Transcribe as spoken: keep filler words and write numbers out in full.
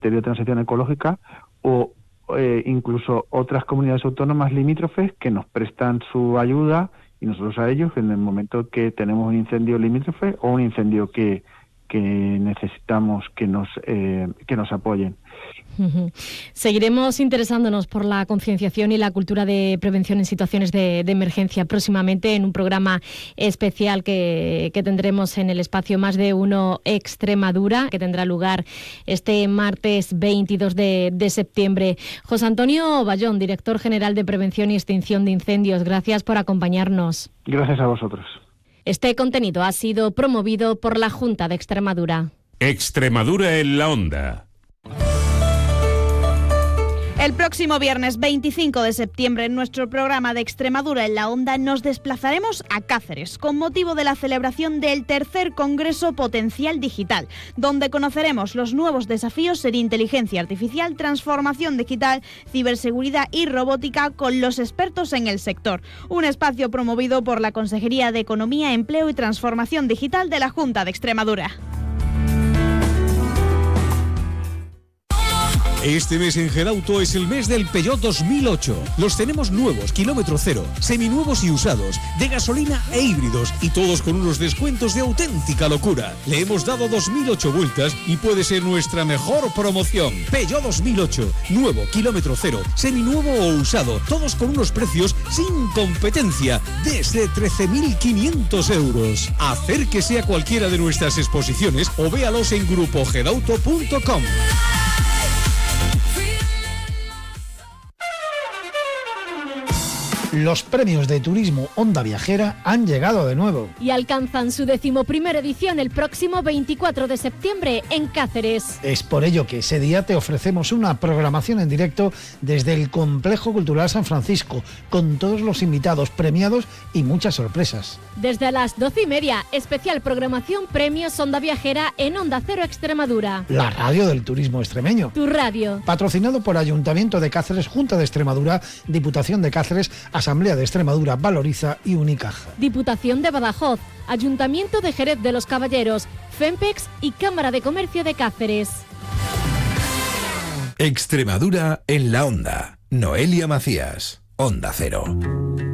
Ministerio de Transición Ecológica o eh, incluso otras comunidades autónomas limítrofes que nos prestan su ayuda y nosotros a ellos en el momento que tenemos un incendio limítrofe o un incendio que, que necesitamos que nos, eh, que nos apoyen. Uh-huh. Seguiremos interesándonos por la concienciación y la cultura de prevención en situaciones de, de emergencia próximamente en un programa especial que, que tendremos en el espacio Más de Uno Extremadura, que tendrá lugar este martes veintidós de, de septiembre. José Antonio Bayón, director general de Prevención y Extinción de Incendios, gracias por acompañarnos. Gracias a vosotros. Este contenido ha sido promovido por la Junta de Extremadura. Extremadura en la onda. El próximo viernes veinticinco de septiembre, en nuestro programa de Extremadura en la Onda, nos desplazaremos a Cáceres con motivo de la celebración del tercer Congreso Potencial Digital, donde conoceremos los nuevos desafíos en inteligencia artificial, transformación digital, ciberseguridad y robótica con los expertos en el sector. Un espacio promovido por la Consejería de Economía, Empleo y Transformación Digital de la Junta de Extremadura. Este mes en Gerauto es el mes del Peugeot dos mil ocho. Los tenemos nuevos, kilómetro cero, seminuevos y usados, de gasolina e híbridos, y todos con unos descuentos de auténtica locura. Le hemos dado dos mil ocho vueltas y puede ser nuestra mejor promoción. Peugeot dos mil ocho, nuevo, kilómetro cero, seminuevo o usado, todos con unos precios sin competencia, desde trece mil quinientos euros. Acérquese a cualquiera de nuestras exposiciones o véalos en grupo gerauto punto com. Los premios de turismo Onda Viajera han llegado de nuevo. Y alcanzan su decimoprimera edición el próximo veinticuatro de septiembre en Cáceres. Es por ello que ese día te ofrecemos una programación en directo desde el Complejo Cultural San Francisco, con todos los invitados premiados y muchas sorpresas. Desde las doce y media, especial programación Premios Onda Viajera en Onda Cero Extremadura. La radio del turismo extremeño. Tu radio. Patrocinado por Ayuntamiento de Cáceres, Junta de Extremadura, Diputación de Cáceres, Asamblea de Extremadura, Valoriza y Unicaja. Diputación de Badajoz, Ayuntamiento de Jerez de los Caballeros, FEMPEX y Cámara de Comercio de Cáceres. Extremadura en la onda. Noelia Macías, Onda Cero.